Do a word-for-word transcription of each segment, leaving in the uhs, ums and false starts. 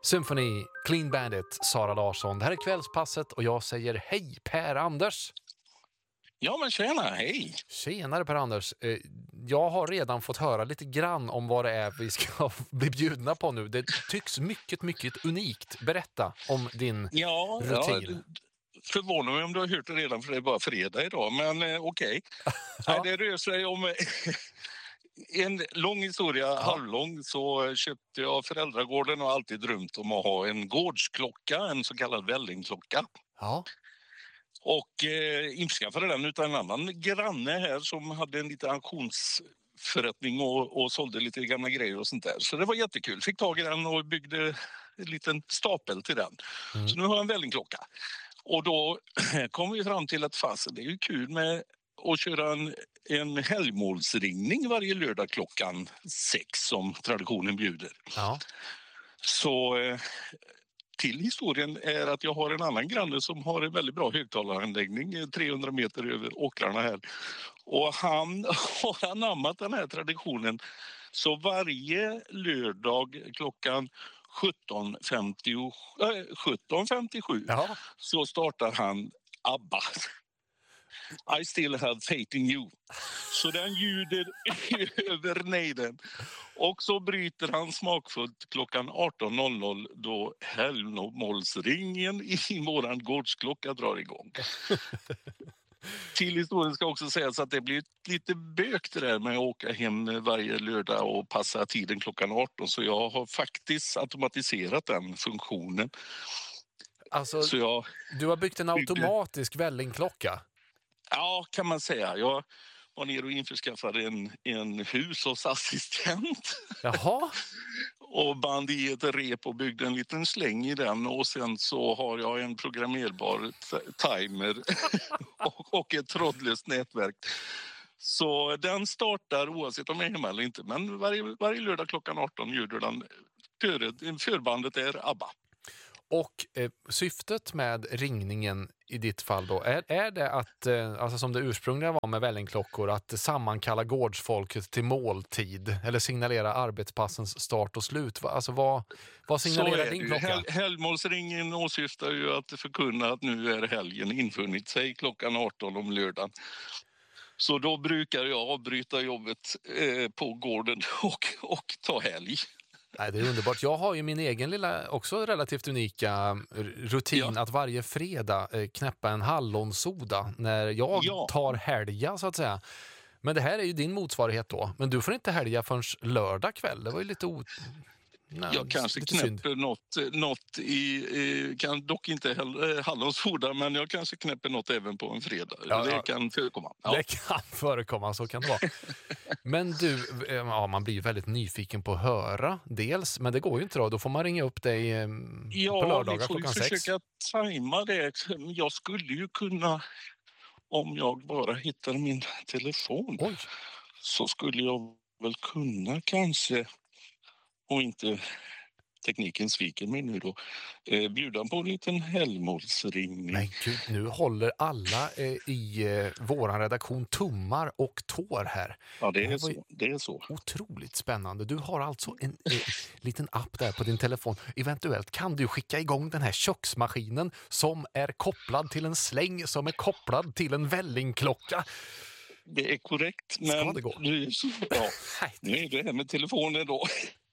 Symphony, Clean Bandit, Sara Larsson. Det här är Kvällspasset och jag säger hej Per-Anders. Ja men tjena, hej. Tjenare Per-Anders. Jag har redan fått höra lite grann om vad det är vi ska bli bjudna på nu. Det tycks mycket, mycket unikt. Berätta om din ja, rutin. Ja, förvånar mig om du har hört det redan för det är bara fredag idag. Men eh, okej. Okay. Det rör sig om en lång historia, ja. halvlång, så köpte jag föräldragården och alltid drömt om att ha en gårdsklocka, en så kallad vällingklocka. Ja. Och eh, införskaffade den utan en annan granne här som hade en liten auktionsförrättning och, och sålde lite gamla grejer och sånt där. Så det var jättekul. Fick tag i den och byggde en liten stapel till den. Mm. Så nu har jag en vällingklocka. Och då kom vi fram till att fasen, det är ju kul med att köra en, en helgmålsringning varje lördag klockan sex som traditionen bjuder. Ja. Så eh, till historien är att jag har en annan granne som har en väldigt bra högtalaranläggning trehundra meter över åkrarna här. Och han har anammat den här traditionen. Så varje lördag klockan sjutton femtiosju ja. så startar han ABBA. I still have faith in you. Så den ljuder över nejden. Och så bryter han smakfullt klockan arton noll noll då helgmålsringen i våran gårdsklocka drar igång. Till historien ska också sägas att det blir lite bök det där med att åka hem varje lördag och passa tiden klockan arton. Så jag har faktiskt automatiserat den funktionen. Alltså, så jag du har byggt en automatisk vällingklocka? Ja, kan man säga. Jag var ner och införskaffade en, en hushållsassistent. Jaha. Och band i ett rep och byggde en liten släng i den. Och sen så har jag en programmerbar t- timer och, och ett trådlöst nätverk. Så den startar oavsett om jag är hemma eller inte. Men varje, varje lördag klockan arton ljuder den. För, förbandet är ABBA. Och eh, syftet med ringningen i ditt fall då, är, är det att, eh, alltså som det ursprungliga var med vällingklockor, att sammankalla gårdsfolket till måltid eller signalera arbetspassens start och slut? Alltså vad, vad signalerar din klocka? Hel- helgmålsringen åsyftar ju att förkunna att nu är helgen infunnit sig klockan arton om lördagen. Så då brukar jag avbryta jobbet eh, på gården och, och ta helg. Nej, det är underbart. Jag har ju min egen lilla, också relativt unika rutin ja. att varje fredag knäppa en hallonsoda när jag ja. tar helga så att säga. Men det här är ju din motsvarighet då. Men du får inte helga förrän lördag kväll. Det var ju lite o... Nej, jag kanske knäpper något, något i, i, kan dock inte hallonsoda, men jag kanske knäpper något även på en fredag. Ja, det ja. kan förekomma. Ja. Det kan förekomma, så kan det vara. Men du, ja, man blir ju väldigt nyfiken på att höra dels, men det går ju inte då. Då får man ringa upp dig ja, på lördagar klockan sex. Ja, vi får försöka tajma det. Jag skulle ju kunna, om jag bara hittar min telefon, Oj. så skulle jag väl kunna kanske, och inte tekniken sviker mig nu då, eh, bjuda på en liten helgmålsringning. Men gud, nu håller alla eh, i eh, våran redaktion tummar och tår här. Ja, det, det är så. Det är så. Otroligt spännande. Du har alltså en eh, liten app där på din telefon. Eventuellt kan du skicka igång den här köksmaskinen som är kopplad till en släng som är kopplad till en vällingklocka. Det är korrekt, men ska det gå? Nu, ja, nu är det här med telefonen då.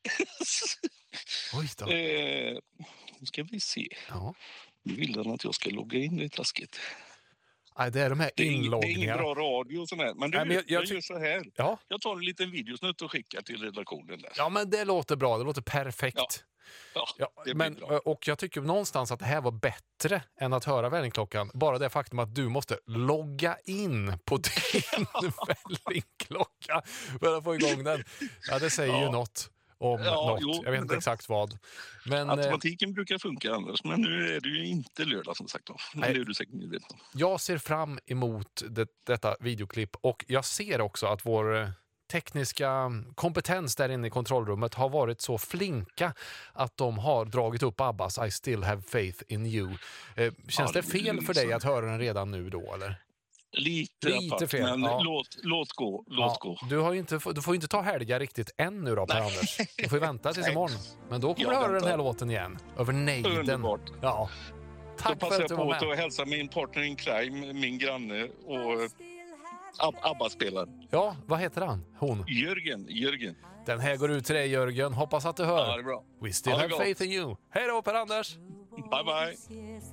Oj då. Eh, nu ska vi se. Ja. Nu vill den att jag ska logga in, det är taskigt. Nej, det är de här det är, inloggningarna. Det är ingen bra radio och sån här. Men, du, Nej, men jag, jag, jag gör så här. Ja. Jag tar en liten videosnutt och skickar till redaktionen där. Ja, men det låter bra. Det låter perfekt. Ja. Ja, ja, det men, bra. Och jag tycker någonstans att det här var bättre än att höra vällingklockan. Bara det faktum att du måste logga in på din vällingklocka för att få igång den. Ja, det säger ja. ju något om ja, något. Jo, jag vet inte det... exakt vad. Men, automatiken eh... brukar funka annars, men nu är det ju inte lördag som sagt. Då. Nej, det är du säkert medveten. Jag ser fram emot det, detta videoklipp och jag ser också att vår tekniska kompetens där inne i kontrollrummet har varit så flinka att de har dragit upp Abbas I still have faith in you. Eh, känns ja, det fel för dig att höra den redan nu då, eller? Lite, Lite apart, fel, men ja. låt, låt gå. Låt Ja, gå. du, har ju inte, du får ju inte ta helga riktigt än nu då, Per-Anders. Du får ju vänta tills Nej. imorgon. Men då kommer Jag du höra väntar. den här låten igen. Över nejden. Underbart. Ja. Då Tack för passar att du jag var på med. att hälsa min partner in crime, min granne och Ab- ABBA-spelaren. Ja, vad heter han? Hon. Jörgen. Jörgen. Den här går ut till dig, Jörgen. Hoppas att du hör. Ja, det är bra. We still Ha det have gott. faith in you. Hej då, Per-Anders! Bye, bye.